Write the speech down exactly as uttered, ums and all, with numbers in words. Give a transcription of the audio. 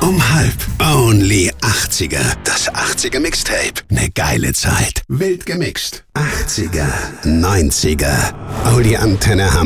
Um halb. Only achtziger. Das achtziger Mixtape. Ne geile Zeit. Wild gemixt. achtziger, neunziger. Oh, die Antenne Hamburg.